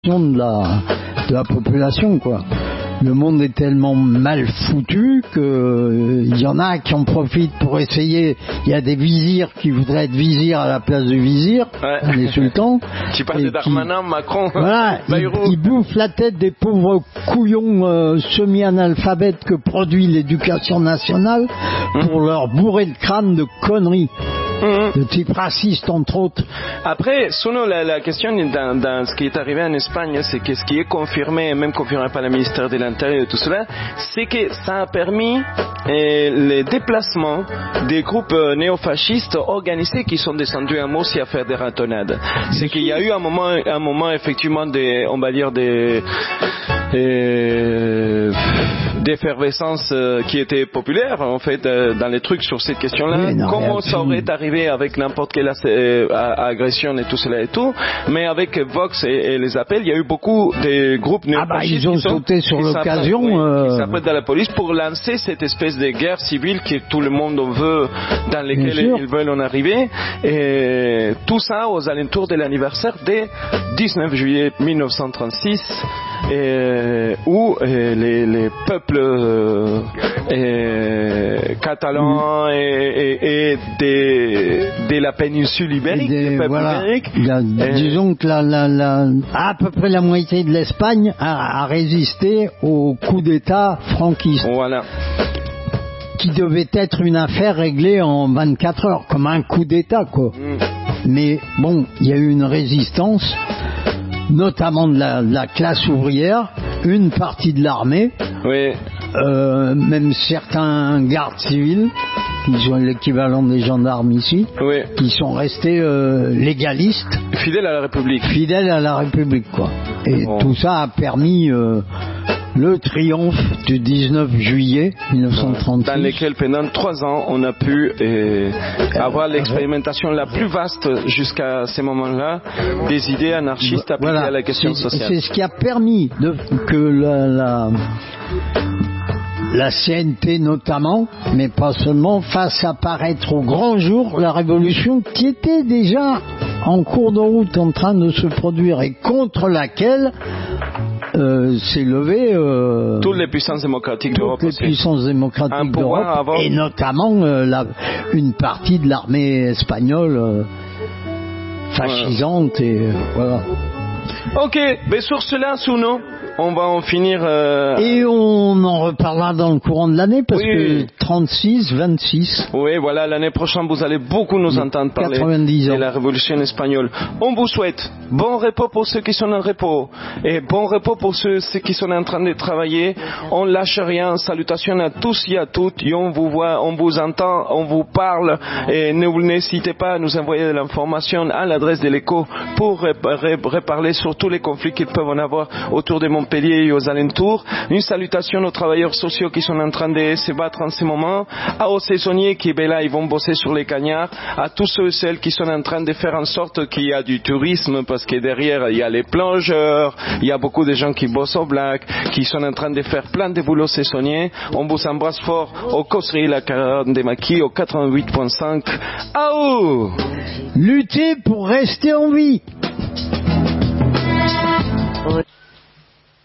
de la population, quoi. Le monde est tellement mal foutu que il y en a qui en profitent pour essayer. Il y a des vizirs qui voudraient être vizirs à la place du vizir, les sultans. Tu parles de Darmanin, Macron, voilà, ils bouffent la tête des pauvres couillons semi-analphabètes que produit l'éducation nationale pour leur bourrer le crâne de conneries. De type raciste, entre autres. Après, selon la question dans ce qui est arrivé en Espagne, c'est que ce qui est confirmé, même confirmé par le ministère de l'Intérieur et tout cela, c'est que ça a permis les déplacements des groupes néofascistes organisés qui sont descendus à Murcie à faire des ratonnades. C'est qu'il y a eu un moment effectivement on va dire d'effervescence qui était populaire en fait dans les trucs sur cette question-là. Comment ça aurait arrivé avec n'importe quelle agression et tout cela et tout, mais avec Vox et les appels, il y a eu beaucoup de groupes néofascistes ils ont sauté sur l'occasion qui s'apprêtent à la police pour lancer cette espèce de guerre civile que tout le monde veut, dans laquelle ils veulent en arriver, et tout ça aux alentours de l'anniversaire du 19 juillet 1936 où les peuples catalans et de la péninsule ibérique, les peuples ibériques. Disons que à peu près la moitié de l'Espagne a résisté au coup d'État franquiste. Voilà. Qui devait être une affaire réglée en 24 heures, comme un coup d'État, quoi. Mais bon, il y a eu une résistance, notamment de la classe ouvrière, une partie de l'armée, même certains gardes civils, qui sont l'équivalent des gendarmes ici, qui sont restés légalistes. Fidèles à la République. Fidèles à la République, quoi. Et tout ça a permis le triomphe du 19 juillet 1936. Dans lequel pendant 3 ans on a pu avoir l'expérimentation la plus vaste jusqu'à ce moment-là des idées anarchistes appliquées à la question sociale. C'est ce qui a permis que la CNT notamment, mais pas seulement, fasse apparaître au grand jour la révolution qui était déjà en cours de route en train de se produire et contre laquelle s'est levé toutes les puissances démocratiques d'Europe, et notamment une partie de l'armée espagnole fascisante et voilà. Ok, mais sur cela, Souno, on va en finir. Et on en reparlera dans le courant de l'année parce que 36, 26. Oui, voilà, l'année prochaine vous allez beaucoup nous entendre parler de la révolution espagnole. On vous souhaite bon repos pour ceux qui sont en repos et bon repos pour ceux qui sont en train de travailler. On lâche rien. Salutations à tous et à toutes. Et on vous voit, on vous entend, on vous parle. Et n'hésitez pas à nous envoyer de l'information à l'adresse de l'Écho pour reparler sur tous les conflits qu'ils peuvent en avoir autour de Montpellier et aux alentours. Une salutation aux travailleurs sociaux qui sont en train de se battre en ce moment, aux saisonniers qui là, ils vont bosser sur les cagnards, à tous ceux et celles qui sont en train de faire en sorte qu'il y a du tourisme parce que derrière il y a les plongeurs, il y a beaucoup de gens qui bossent au black, qui sont en train de faire plein de boulots saisonniers. On vous embrasse fort au Cosserie La Caronne des Maquis au 88.5. Aou! Lutter pour rester en vie.